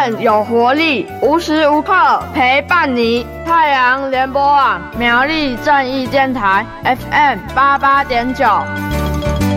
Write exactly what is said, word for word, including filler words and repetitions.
更有活力，无时无刻陪伴你。太阳联播网苗栗正义电台 F M 八八点九。